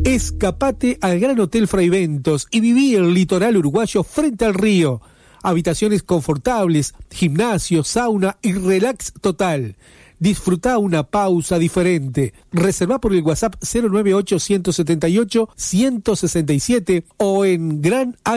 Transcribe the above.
Escapate al Gran Hotel Fraiventos y viví el litoral uruguayo frente al río. Habitaciones confortables, gimnasio, sauna y relax total. Disfruta una pausa diferente. Reserva por el WhatsApp 098-178-167 o en Gran